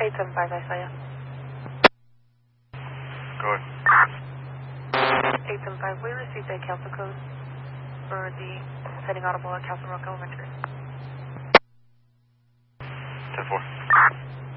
875, I saw you. Go ahead. 875, we received a council code for the pending audible at Castle Rock Elementary. 10-4.